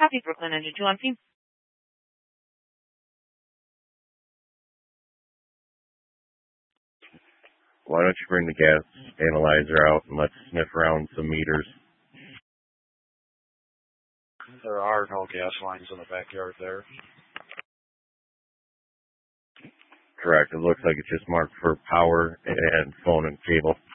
Copy, Brooklyn Engine 2 on scene. Why don't you bring the gas analyzer out and let's sniff around some meters? There are no gas lines in the backyard there. Correct. It looks like it's just marked for power and phone and cable.